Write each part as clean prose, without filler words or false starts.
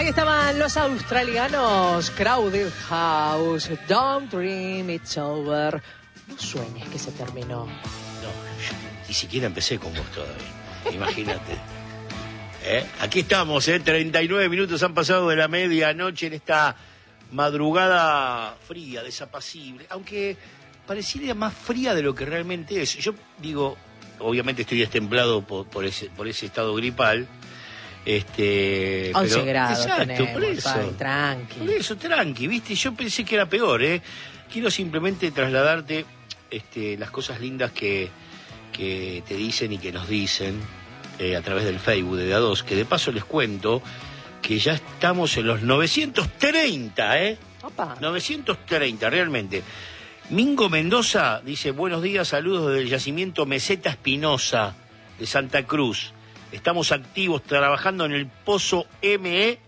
Ahí estaban los australianos, Crowded House, Don't Dream It's Over. No sueñes que se terminó. No, yo ni siquiera empecé con vos todavía. Imagínate. Aquí estamos, 39 minutos han pasado de la medianoche en esta madrugada fría, desapacible, aunque pareciera más fría de lo que realmente es. Yo digo, obviamente estoy destemplado por ese estado gripal. 11 grados exacto, tenemos, por eso, tranqui. Por eso, tranqui, ¿viste? Yo pensé que era peor, Quiero simplemente trasladarte las cosas lindas que te dicen y que nos dicen a través del Facebook de A2, que de paso les cuento que ya estamos en los 930, Opa. 930, realmente. Mingo Mendoza dice, buenos días, saludos desde el yacimiento Meseta Espinosa de Santa Cruz. Estamos activos trabajando en el pozo ME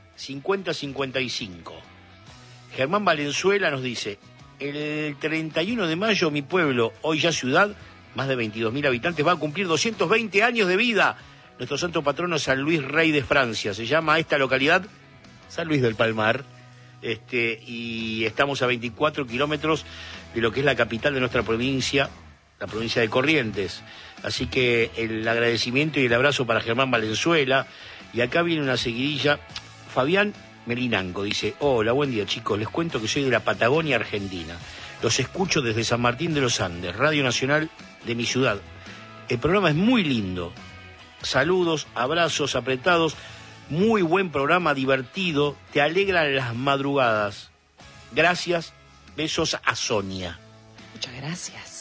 5055. Germán Valenzuela nos dice, el 31 de mayo mi pueblo, hoy ya ciudad, más de 22.000 habitantes, va a cumplir 220 años de vida. Nuestro santo patrono es San Luis Rey de Francia. Se llama esta localidad San Luis del Palmar. Y estamos a 24 kilómetros de lo que es la capital de nuestra provincia, la provincia de Corrientes. Así que el agradecimiento y el abrazo para Germán Valenzuela. Y acá viene una seguidilla. Fabián Melinanco dice, hola, buen día chicos, les cuento que soy de la Patagonia Argentina. Los escucho desde San Martín de los Andes, Radio Nacional de mi ciudad. El programa es muy lindo. Saludos, abrazos apretados. Muy buen programa, divertido. Te alegran las madrugadas. Gracias. Besos a Sonia. Muchas gracias.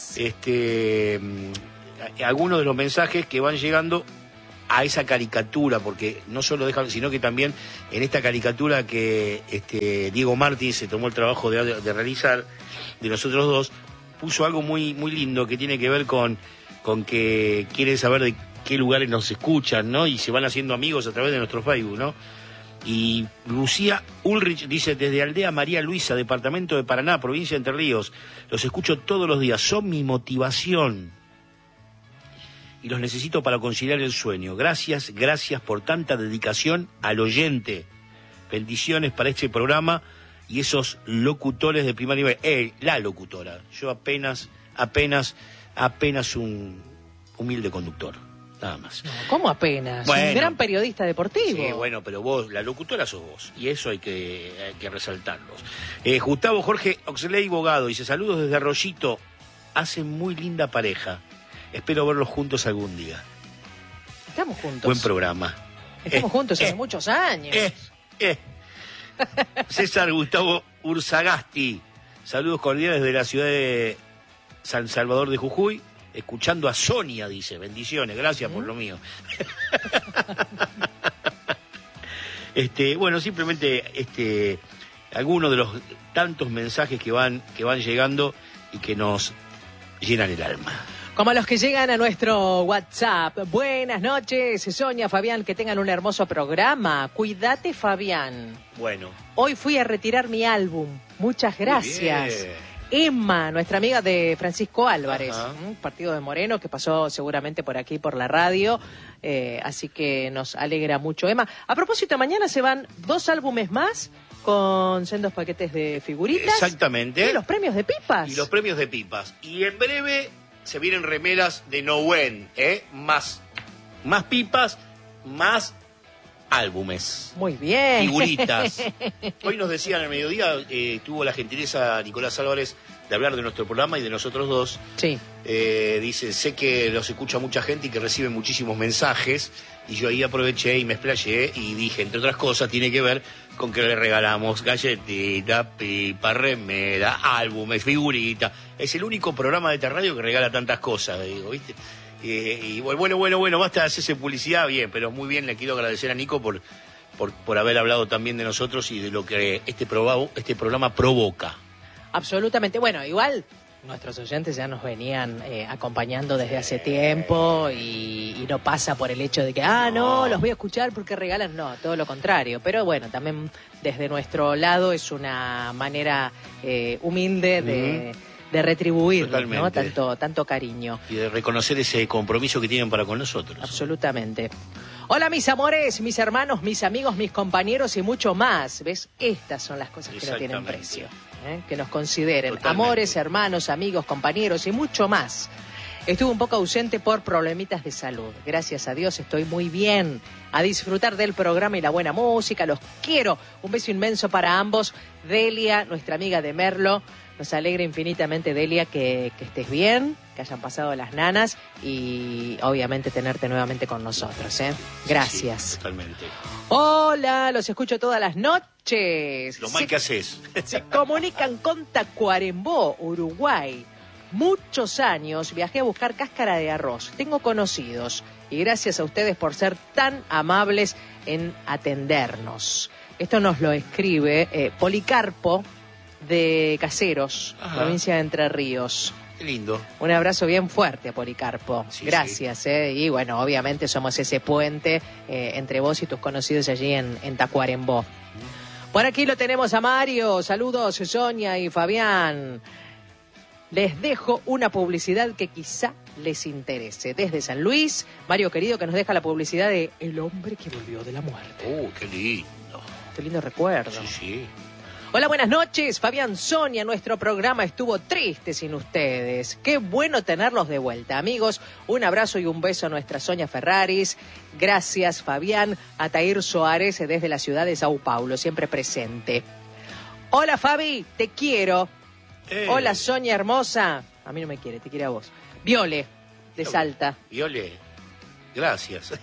Algunos de los mensajes que van llegando a esa caricatura, porque no solo dejan, sino que también en esta caricatura que Diego Martín se tomó el trabajo de realizar, de nosotros dos, puso algo muy, muy lindo que tiene que ver con que quieren saber de qué lugares nos escuchan, ¿no? Y se van haciendo amigos a través de nuestro Facebook, ¿no? Y Lucía Ulrich dice, desde Aldea María Luisa, departamento de Paraná, provincia de Entre Ríos, los escucho todos los días, son mi motivación y los necesito para conciliar el sueño. Gracias por tanta dedicación al oyente. Bendiciones para este programa y esos locutores de primer nivel. La locutora, yo apenas un humilde conductor. Nada más. No, ¿cómo apenas? Bueno, un gran periodista deportivo. Sí, bueno, pero vos, la locutora sos vos, y eso hay que resaltarlos. Gustavo Jorge Oxley Bogado dice, saludos desde Arroyito, hacen muy linda pareja, espero verlos juntos algún día. Estamos juntos. Buen programa. Estamos juntos hace muchos años. César Gustavo Urzagasti, saludos cordiales desde la ciudad de San Salvador de Jujuy. Escuchando a Sonia, dice, bendiciones, gracias por lo mío. Bueno, simplemente algunos de los tantos mensajes que van llegando y que nos llenan el alma. Como los que llegan a nuestro WhatsApp. Buenas noches, Sonia, Fabián, que tengan un hermoso programa. Cuídate, Fabián. Bueno. Hoy fui a retirar mi álbum. Muchas gracias. Emma, nuestra amiga de Francisco Álvarez, partido de Moreno, que pasó seguramente por aquí, por la radio, así que nos alegra mucho. Emma, a propósito, mañana se van 2 álbumes más con sendos paquetes de figuritas. Exactamente. Y los premios de pipas. Y en breve se vienen remeras de Nowen, más pipas, más álbumes. Muy bien. Figuritas. Hoy nos decían al mediodía, tuvo la gentileza Nicolás Álvarez de hablar de nuestro programa y de nosotros dos. Sí. Dice, sé que los escucha mucha gente y que recibe muchísimos mensajes, y yo ahí aproveché y me explayé y dije, entre otras cosas, tiene que ver con que le regalamos galletitas, pipa, remera, álbumes, figuritas. Es el único programa de esta radio que regala tantas cosas, digo, ¿viste? Y bueno, basta de hacerse publicidad, bien, pero muy bien, le quiero agradecer a Nico por haber hablado también de nosotros y de lo que este programa provoca. Absolutamente. Bueno, igual nuestros oyentes ya nos venían acompañando desde hace tiempo y no pasa por el hecho de que, no, los voy a escuchar porque regalan, no, todo lo contrario. Pero bueno, también desde nuestro lado es una manera humilde de retribuir, ¿no? Tanto cariño. Y de reconocer ese compromiso que tienen para con nosotros. Absolutamente. Hola mis amores, mis hermanos, mis amigos, mis compañeros y mucho más. ¿Ves? Estas son las cosas que no tienen precio. Que nos consideren. Totalmente. Amores, hermanos, amigos, compañeros y mucho más. Estuve un poco ausente por problemitas de salud. Gracias a Dios estoy muy bien. A disfrutar del programa y la buena música. Los quiero. Un beso inmenso para ambos. Delia, nuestra amiga de Merlo. Nos alegra infinitamente, Delia, que estés bien, que hayan pasado las nanas y obviamente tenerte nuevamente con nosotros. Gracias. Sí, totalmente. Hola, los escucho todas las noches. Lo mal que haces. Se comunican con Tacuarembó, Uruguay. Muchos años viajé a buscar cáscara de arroz. Tengo conocidos y gracias a ustedes por ser tan amables en atendernos. Esto nos lo escribe Policarpo de Caseros, Ajá. provincia de Entre Ríos. Qué lindo. Un abrazo bien fuerte a Policarpo. Sí, Gracias. Y bueno, obviamente somos ese puente entre vos y tus conocidos allí en Tacuarembó. Por aquí lo tenemos a Mario. Saludos, Sonia y Fabián. Les dejo una publicidad que quizá les interese. Desde San Luis, Mario querido, que nos deja la publicidad de El hombre que volvió de la muerte. Qué lindo. Qué lindo recuerdo. Sí, sí. Hola, buenas noches. Fabián, Sonia, nuestro programa estuvo triste sin ustedes. Qué bueno tenerlos de vuelta. Amigos, un abrazo y un beso a nuestra Sonia Ferraris. Gracias, Fabián. A Tair Soares desde la ciudad de Sao Paulo, siempre presente. Hola, Fabi, te quiero. Hola, Sonia hermosa. A mí no me quiere, te quiere a vos. Viole, de Salta. Viole, gracias.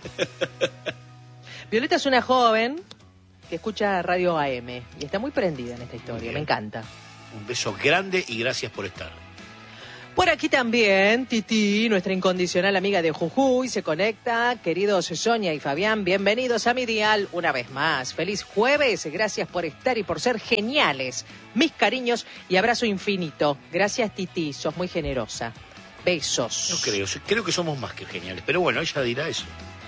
Violeta es una joven que escucha Radio AM y está muy prendida en esta historia, me encanta. Un beso grande y gracias por estar. Por aquí también, Titi, nuestra incondicional amiga de Jujuy, se conecta. Queridos Sonia y Fabián, bienvenidos a mi dial una vez más. Feliz jueves, gracias por estar y por ser geniales. Mis cariños y abrazo infinito. Gracias, Titi, sos muy generosa. Besos. No creo que somos más que geniales, pero bueno, ella dirá eso.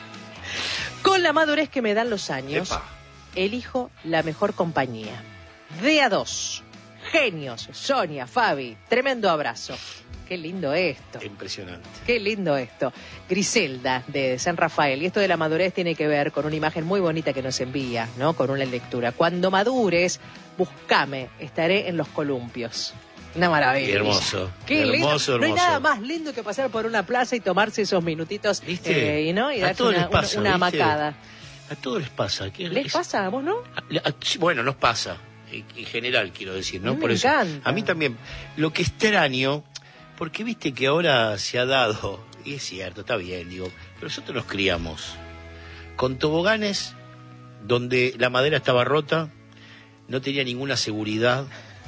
Con la madurez que me dan los años, Epa. elijo la mejor compañía. De a dos. Genios, Sonia, Fabi, tremendo abrazo. Qué lindo esto. Impresionante. Qué lindo esto. Griselda, de San Rafael. Y esto de la madurez tiene que ver con una imagen muy bonita que nos envía, ¿no? Con una lectura. Cuando madures, buscame, estaré en los columpios. Una maravilla. Qué hermoso. Qué lindo. Hermoso, No hay hermoso. nada más lindo que pasar por una plaza y tomarse esos minutitos. ¿Viste? Y A darse todos les pasa, una ¿viste? hamacada. A todos les pasa. ¿Les pasa a vos, no? Sí, bueno, nos pasa. En general, quiero decir, ¿no? A mí me Por eso. encanta. A mí también. Lo que extraño, porque viste que ahora se ha dado, y es cierto, está bien, digo, pero nosotros nos criamos con toboganes donde la madera estaba rota, no tenía ninguna seguridad,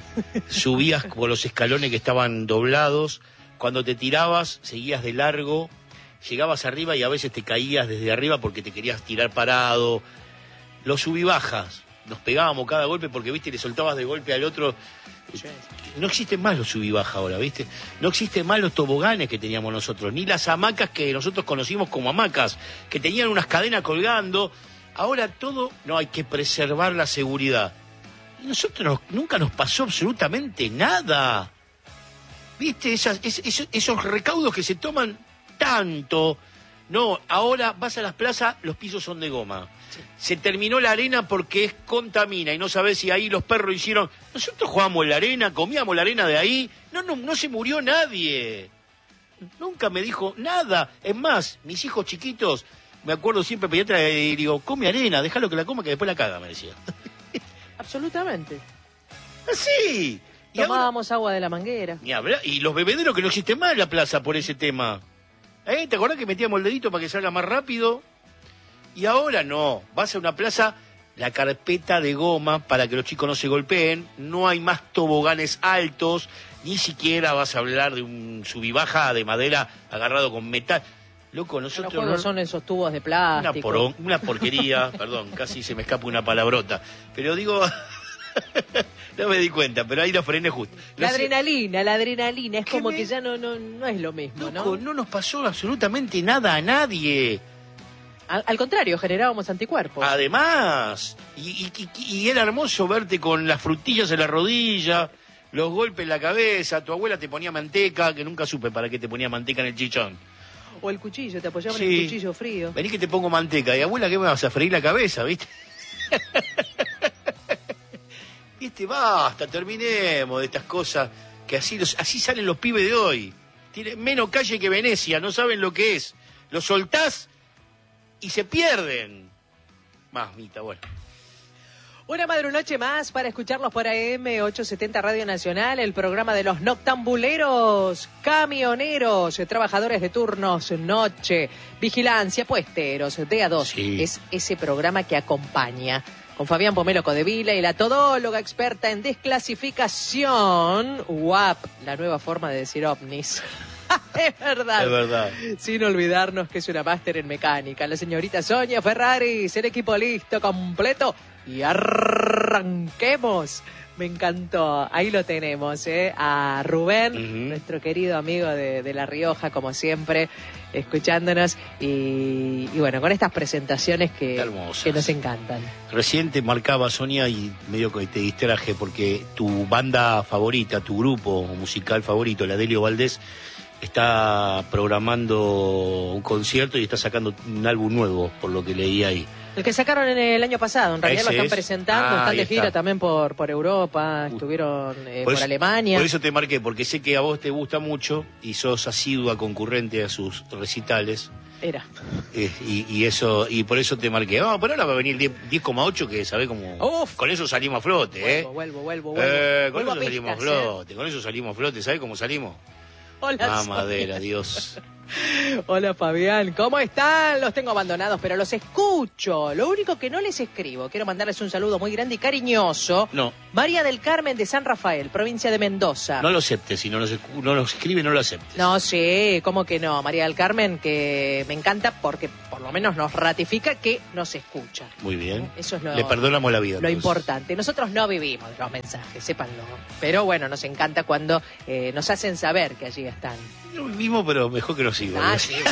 subías por los escalones que estaban doblados, cuando te tirabas, seguías de largo, llegabas arriba y a veces te caías desde arriba porque te querías tirar parado, los subibajas, nos pegábamos cada golpe porque, viste, le soltabas de golpe al otro. No existen más los subibajas ahora, ¿viste? No existen más los toboganes que teníamos nosotros, ni las hamacas que nosotros conocimos como hamacas, que tenían unas cadenas colgando. Ahora todo, no, hay que preservar la seguridad. Y nosotros nunca nos pasó absolutamente nada. ¿Viste? Esos recaudos que se toman tanto. No, ahora vas a las plazas, los pisos son de goma. Se terminó la arena porque contamina y no sabés si ahí los perros hicieron. Nosotros jugábamos en la arena, comíamos la arena de ahí, no se murió nadie. Nunca me dijo nada. Es más, mis hijos chiquitos, me acuerdo siempre pediatra y digo, come arena, déjalo que la coma que después la caga, me decía. Absolutamente. Así. Y ahora, Tomábamos agua de la manguera. ni hablar, y los bebederos que no existen más en la plaza por ese tema. ¿Te acordás que metíamos el dedito para que salga más rápido? Y ahora no, vas a una plaza, la carpeta de goma para que los chicos no se golpeen, no hay más toboganes altos, ni siquiera vas a hablar de un subibaja de madera agarrado con metal. Loco, Los nosotros juegos son esos tubos de plástico. una porquería, perdón, casi se me escapa una palabrota, pero digo, no me di cuenta, pero ahí lo frené justo. La No sé, adrenalina, es ¿Qué como me- que ya no es lo mismo, loco, ¿no? no nos pasó absolutamente nada a nadie. Al contrario, generábamos anticuerpos. Además, y era hermoso verte con las frutillas en la rodilla, los golpes en la cabeza, tu abuela te ponía manteca, que nunca supe para qué te ponía manteca en el chichón. O el cuchillo, te apoyaban Sí. en el cuchillo frío. Vení que te pongo manteca. Y abuela, ¿qué me vas a freír la cabeza, viste? Basta, terminemos de estas cosas, que así salen los pibes de hoy. Tienen menos calle que Venecia, no saben lo que es. Los soltás y se pierden. Mamita, bueno. Una madrunoche más para escucharlos por AM 870 Radio Nacional, el programa de los noctambuleros, camioneros, trabajadores de turnos, noche, vigilancia, puesteros, de a dos. Sí. Es ese programa que acompaña con Fabián Pomelo Codevila y la todóloga experta en desclasificación, UAP, la nueva forma de decir ovnis. Es verdad. Es verdad. Sin olvidarnos que es una máster en mecánica. La señorita Sonia Ferraris, el equipo listo, completo. Y arranquemos. Me encantó. Ahí lo tenemos, a Rubén, nuestro querido amigo de La Rioja, como siempre, escuchándonos. Y bueno, con estas presentaciones que nos encantan. Recién te marcaba, Sonia, y medio que te distraje, porque tu banda favorita, tu grupo musical favorito, la Delio Valdés, está programando un concierto y está sacando un álbum nuevo, por lo que leí ahí. El que sacaron en el año pasado, en realidad Ese lo están es. presentando, están de gira también por Europa, estuvieron por Alemania. Por eso te marqué, porque sé que a vos te gusta mucho y sos asidua concurrente a sus recitales. Era. Y eso, y por eso te marqué. Pero ahora va a venir 10,8, que sabés cómo. Uf. Con eso salimos a flote, Vuelvo con Vuelvo eso a salimos a pistas, flote, con eso salimos a flote, ¿sabés cómo salimos? Hola, Mamadera, Dios. Hola Fabián, ¿cómo están? Los tengo abandonados, pero los escucho. Lo único que no les escribo, quiero mandarles un saludo muy grande y cariñoso. No. María del Carmen de San Rafael, provincia de Mendoza. No lo aceptes, si no lo escribe, no lo aceptes. No, sí, ¿cómo que no? María del Carmen, que me encanta porque por lo menos nos ratifica que nos escucha. Muy bien. Eso es Le perdonamos la vida. Lo entonces. importante. Nosotros no vivimos los mensajes, sépanlo. Pero bueno, nos encanta cuando nos hacen saber que allí están. No vivimos, pero mejor que nos sigan. Ah, sí,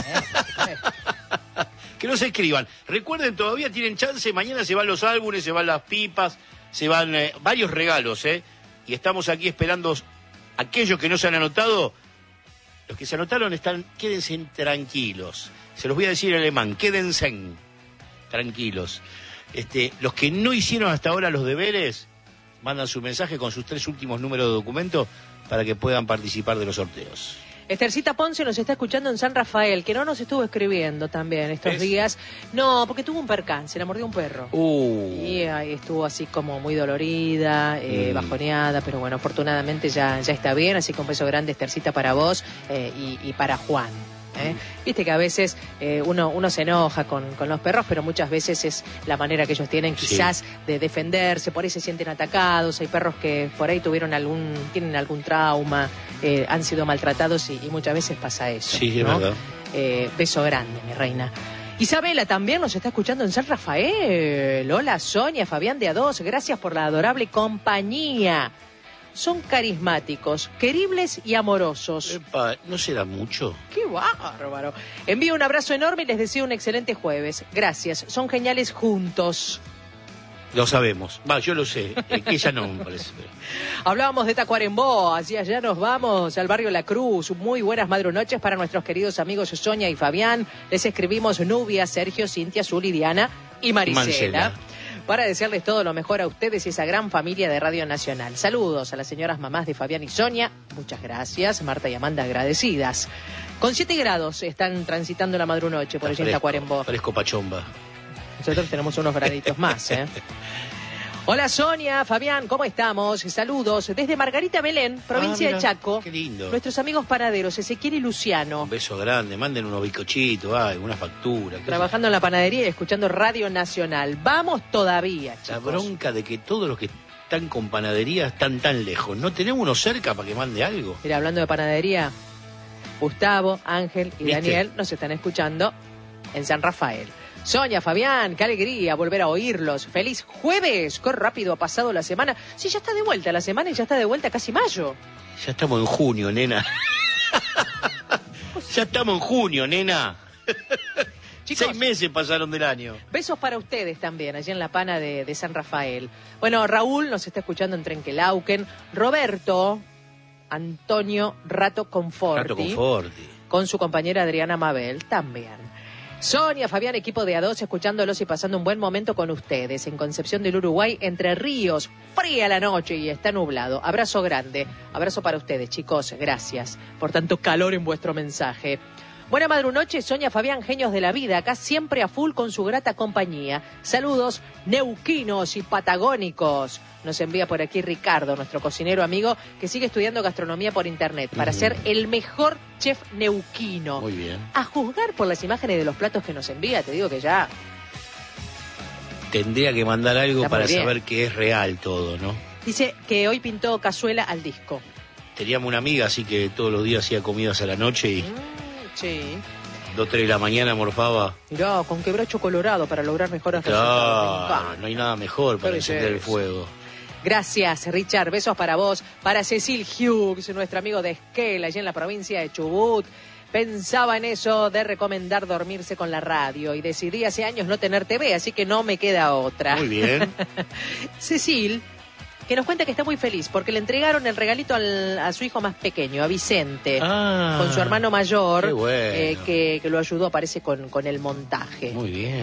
Que no se escriban. Recuerden, todavía tienen chance. Mañana se van los álbumes, se van las pipas, se van varios regalos, y estamos aquí esperando aquellos que no se han anotado. Los que se anotaron quédense tranquilos. Se los voy a decir en alemán, quédense tranquilos. Los que no hicieron hasta ahora los deberes, mandan su mensaje con sus 3 últimos números de documento para que puedan participar de los sorteos. Estercita Ponce nos está escuchando en San Rafael, que no nos estuvo escribiendo también estos días. No, porque tuvo un percance, la mordió un perro. Y ahí estuvo así como muy dolorida, bajoneada, pero bueno, afortunadamente ya está bien, así que un beso grande, Estercita, para vos y para Juan. Viste que a veces uno se enoja con los perros, pero muchas veces es la manera que ellos tienen quizás de defenderse, por ahí se sienten atacados, hay perros que por ahí tienen algún trauma, han sido maltratados y muchas veces pasa eso. Sí, es ¿no? verdad. Beso grande, mi reina. Isabela también nos está escuchando en San Rafael. Hola Sonia, Fabián de A2, gracias por la adorable compañía. Son carismáticos, queribles y amorosos. Epa, ¿no será mucho? ¡Qué bárbaro! Envío un abrazo enorme y les deseo un excelente jueves. Gracias, son geniales juntos. Lo sabemos. Yo lo sé. Que ella no, me parece. Hablábamos de Tacuarembó, así allá nos vamos al barrio La Cruz. Muy buenas madrunoches para nuestros queridos amigos Sonia y Fabián. Les escribimos Nubia, Sergio, Cintia, Zuli, Diana y Marisela. Para desearles todo lo mejor a ustedes y esa gran familia de Radio Nacional. Saludos a las señoras mamás de Fabián y Sonia. Muchas gracias. Marta y Amanda agradecidas. Con 7 grados están transitando la madrunoche por allí en Tacuarembó. Fresco pachomba. Nosotros tenemos unos graditos más, Hola Sonia, Fabián, ¿cómo estamos? Saludos desde Margarita Belén, provincia de Chaco. Qué lindo. Nuestros amigos panaderos, Ezequiel y Luciano. Un beso grande, manden unos bizcochitos, una factura. Trabajando en la panadería y escuchando Radio Nacional. Vamos todavía, chicos. La bronca de que todos los que están con panadería están tan lejos. ¿No tenemos uno cerca para que mande algo? Mira, hablando de panadería, Gustavo, Ángel y ¿Viste? Daniel nos están escuchando en San Rafael. Sonia, Fabián, qué alegría volver a oírlos. ¡Feliz jueves! ¡Qué rápido ha pasado la semana! Sí, ya está de vuelta la semana y ya está de vuelta casi mayo. Ya estamos en junio, nena. Ya estamos en junio, nena. Chicos, 6 meses pasaron del año. besos para ustedes también, allí en la pana de San Rafael. Bueno, Raúl nos está escuchando en Trenquelauquen. Roberto Antonio Rato Conforti. con su compañera Adriana Mabel también. Sonia, Fabián, equipo de A2, escuchándolos y pasando un buen momento con ustedes. En Concepción del Uruguay, Entre Ríos, fría la noche y está nublado. Abrazo grande, abrazo para ustedes, chicos. Gracias por tanto calor en vuestro mensaje. Buena madrunoche, Sonia, Fabián, genios de la vida, acá siempre a full con su grata compañía. Saludos neuquinos y patagónicos. Nos envía por aquí Ricardo, nuestro cocinero amigo, que sigue estudiando gastronomía por internet para ser el mejor chef neuquino. Muy bien. A juzgar por las imágenes de los platos que nos envía, te digo que ya... Tendría que mandar algo Está para muy bien. saber que es real todo, ¿no? Dice que hoy pintó cazuela al disco. Teníamos una amiga, así que todos los días hacía comidas a la noche y Sí. 2, 3 de la mañana morfaba. Mirá, con quebracho colorado para lograr mejores resultados. Me Claro, encanta. no hay nada mejor para Qué encender el belleza. fuego. Gracias, Richard. Besos para vos. Para Cecil Hughes, nuestro amigo de Esquel, allí en la provincia de Chubut. Pensaba en eso de recomendar dormirse con la radio y decidí hace años no tener TV, así que no me queda otra. Muy bien. Cecil, que nos cuenta que está muy feliz porque le entregaron el regalito a su hijo más pequeño, a Vicente, con su hermano mayor, qué bueno. que lo ayudó, parece, con el montaje. Muy bien.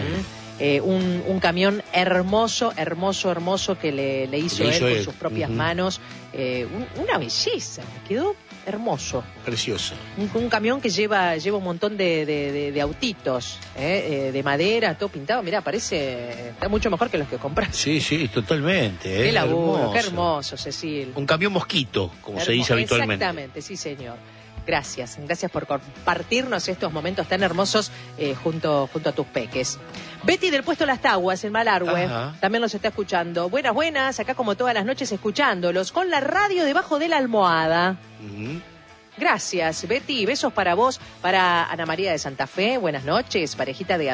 Un camión hermoso que le hizo él con sus propias manos. Una belleza, quedó hermoso. Precioso. Un camión que lleva un montón de autitos, de madera, todo pintado. Mirá, parece, está mucho mejor que los que compras. Sí, sí, totalmente. Qué laburo, qué hermoso, Cecil. Un camión mosquito, como se dice habitualmente. Exactamente, sí, señor. Gracias por compartirnos estos momentos tan hermosos junto a tus peques. Betty del puesto Las Taguas, en Malargüe, Ajá. también los está escuchando. Buenas, acá como todas las noches escuchándolos, con la radio debajo de la almohada. Ujú. Gracias, Betty. Besos para vos, para Ana María de Santa Fe. Buenas noches, parejita de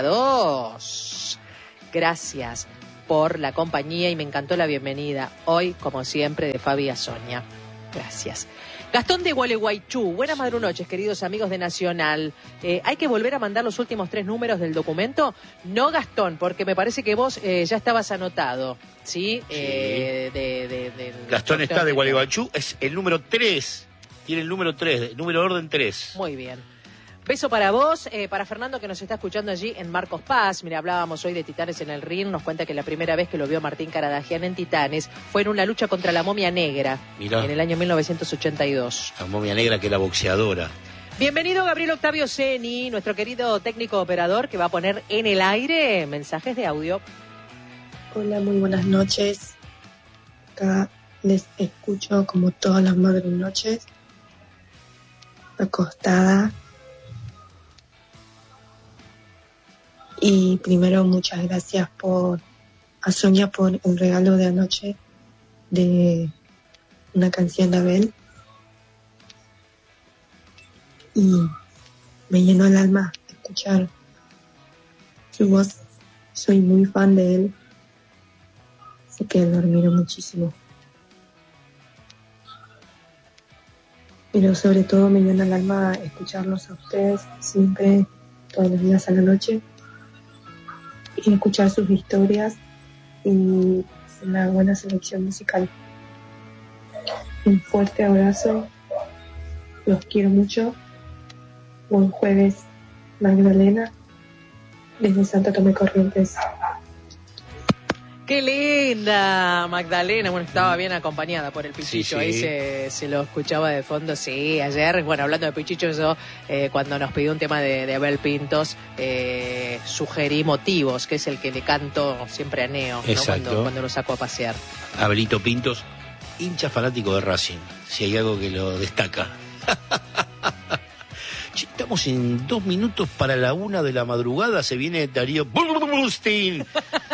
A2. Gracias por la compañía y me encantó la bienvenida. Hoy, como siempre, de Fabi a Sonia. Gracias. Gastón de Gualeguaychú, buenas madrunoches, queridos amigos de Nacional. ¿Hay que volver a mandar los últimos 3 números del documento? No, Gastón, porque me parece que vos ya estabas anotado, ¿sí? Sí. Del Gastón sorteo está de anterior. Gualeguaychú, es el número 3. Tiene el número 3, el número orden 3. Muy bien. Beso para vos, para Fernando que nos está escuchando allí en Marcos Paz. Mira, hablábamos hoy de Titanes en el Ring. Nos cuenta que la primera vez que lo vio Martín Caradagian en Titanes fue en una lucha contra la momia negra. Mirá. En el año 1982. La momia negra que era boxeadora. Bienvenido Gabriel Octavio Seni, nuestro querido técnico operador que va a poner en el aire mensajes de audio. Hola, muy buenas noches. Acá les escucho como todas las madrunoches, acostada. Y primero muchas gracias a Sonia por el regalo de anoche de una canción de Abel. Y me llenó el alma escuchar su voz. Soy muy fan de él. Así que lo admiro muchísimo. Pero sobre todo me llena el alma escucharlos a ustedes siempre, todos los días a la noche. Y escuchar sus historias y una buena selección musical. Un fuerte abrazo. Los quiero mucho. Buen jueves, Magdalena, desde Santa Tomé Corrientes. ¡Qué linda! Magdalena, bueno, estaba bien acompañada por el Pichicho, Sí, sí. ahí se lo escuchaba de fondo, sí, ayer, bueno, hablando de Pichicho, yo cuando nos pidió un tema de Abel Pintos, sugerí Motivos, que es el que le canto siempre a Neo, ¿no? Exacto. Cuando lo saco a pasear. Abelito Pintos, hincha fanático de Racing, si hay algo que lo destaca. Che, estamos en 2 minutos para la 1 de la madrugada, se viene Darío Burstein.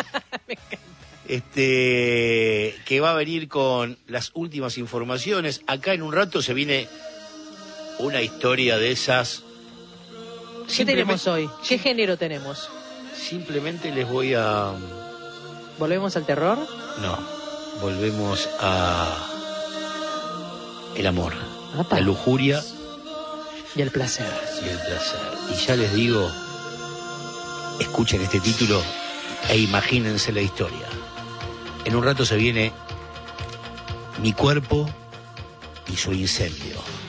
Que va a venir con las últimas informaciones. Acá en un rato se viene una historia de esas. ¿Qué tenemos hoy? ¿Qué género tenemos? Simplemente les voy a... ¿Volvemos al terror? No, volvemos a... el amor, Apa. la lujuria Y el placer. y el placer. Y ya les digo, escuchen este título e imagínense la historia. En un rato se viene Mi cuerpo y su incendio.